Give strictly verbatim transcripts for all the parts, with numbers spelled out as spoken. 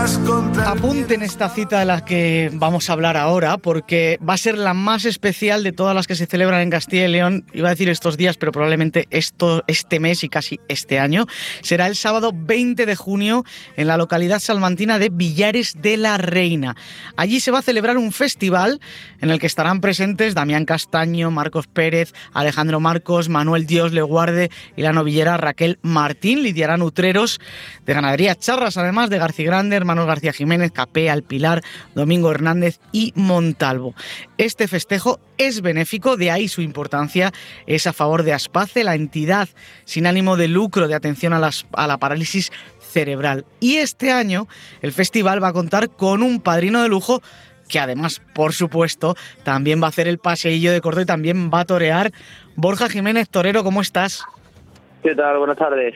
Apunten esta cita de la que vamos a hablar ahora, porque va a ser la más especial de todas las que se celebran en Castilla y León. Iba a decir estos días, pero probablemente esto, este mes y casi este año. Será el sábado veinte de junio en la localidad salmantina de Villares de la Reina. Allí se va a celebrar un festival en el que estarán presentes Damián Castaño, Marcos Pérez, Alejandro Marcos, Manuel Dios Leguarde y la novillera Raquel Martín. Lidiarán utreros de ganadería charras, además de García Grande, hermanos García Jiménez, Capea, El Pilar, Domingo Hernández y Montalvo. Este festejo es benéfico, de ahí su importancia, es a favor de Aspace, la entidad sin ánimo de lucro de atención a, las, a la parálisis cerebral. Y este año el festival va a contar con un padrino de lujo que además, por supuesto, también va a hacer el paseillo de corto y también va a torear. Borja Jiménez, torero, ¿cómo estás? ¿Qué tal? Buenas tardes.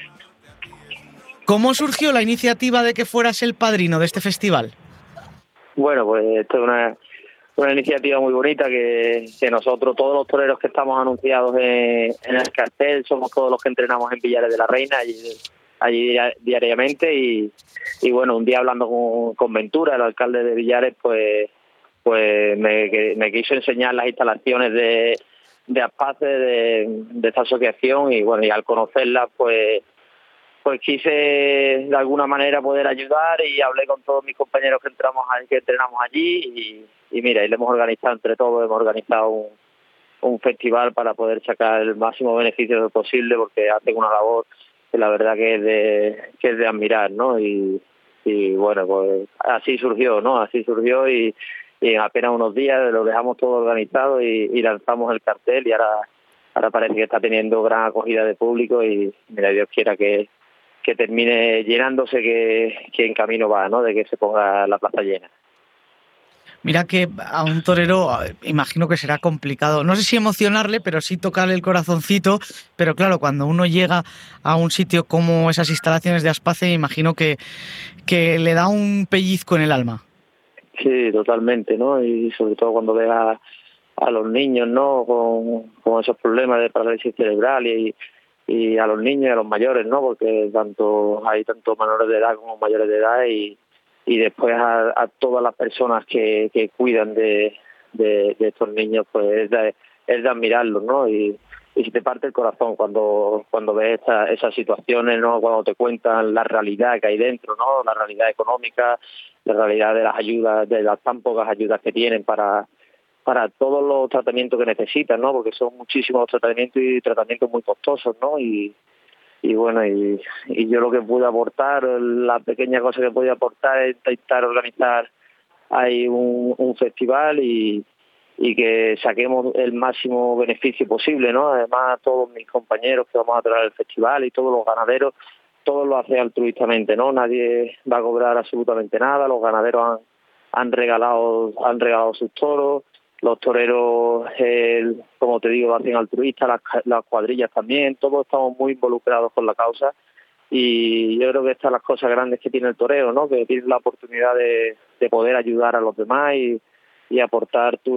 ¿Cómo surgió la iniciativa de que fueras el padrino de este festival? Bueno, pues esto es una, una iniciativa muy bonita que, que nosotros, todos los toreros que estamos anunciados en, en el cartel, somos todos los que entrenamos en Villares de la Reina, allí, allí diariamente, y, y bueno, un día hablando con, con Ventura, el alcalde de Villares, pues pues me, me quiso enseñar las instalaciones de, de Aspace, de, de esta asociación, y bueno, y al conocerlas, pues pues quise de alguna manera poder ayudar, y hablé con todos mis compañeros que entramos ahí, que entrenamos allí, y, y mira, y le hemos organizado entre todos, hemos organizado un, un festival para poder sacar el máximo beneficio posible, porque hacen una labor que la verdad que es de, que es de admirar, ¿no? Y, y bueno, pues así surgió, ¿no? Así surgió y, y en apenas unos días lo dejamos todo organizado y, y lanzamos el cartel, y ahora, ahora parece que está teniendo gran acogida de público, y mira, Dios quiera que que termine llenándose, que, que en camino va, ¿no? De que se ponga la plaza llena. Mira que a un torero imagino que será complicado, no sé si emocionarle, pero sí tocarle el corazoncito, pero claro, cuando uno llega a un sitio como esas instalaciones de Aspace, imagino que, que le da un pellizco en el alma. Sí, totalmente, ¿no? Y sobre todo cuando ves a, a los niños, ¿no? Con, con esos problemas de parálisis cerebral, y y a los niños y a los mayores, ¿no? Porque tanto hay tanto menores de edad como mayores de edad, y, y después a, a todas las personas que, que cuidan de, de, de estos niños, pues es de, es de admirarlos, ¿no? Y, y se te parte el corazón cuando cuando ves esta, esas situaciones, ¿no? Cuando te cuentan la realidad que hay dentro, ¿no? La realidad económica, la realidad de las ayudas, de las tan pocas ayudas que tienen para para todos los tratamientos que necesitan, ¿no? Porque son muchísimos tratamientos y tratamientos muy costosos, ¿no? Y, y bueno, y, y yo lo que pude aportar, la pequeña cosa que pude aportar es intentar organizar ahí un, un festival y, y que saquemos el máximo beneficio posible, ¿no? Además, todos mis compañeros que vamos a traer el festival y todos los ganaderos, todos lo hacen altruistamente, ¿no? Nadie va a cobrar absolutamente nada, los ganaderos han, han regalado han regalado sus toros. Los toreros, eh, como te digo, lo hacen altruistas, las, las cuadrillas también, todos estamos muy involucrados con la causa, y yo creo que estas son las cosas grandes que tiene el toreo, ¿no? Que tiene la oportunidad de, de poder ayudar a los demás y, y aportar tu